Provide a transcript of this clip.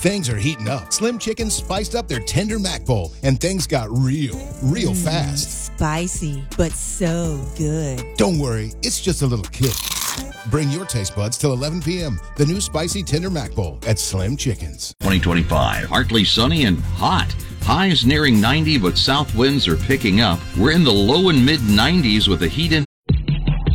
Things are heating up. Slim Chickens spiced up their tender mac bowl, and things got real fast. Spicy, but so good. Don't worry, it's just a little kick. Bring your taste buds till 11 p.m. The new spicy tender mac bowl at Slim Chickens. 2025, partly sunny and hot. Highs nearing 90, but south winds are picking up. We're in the low and mid 90s with a heat index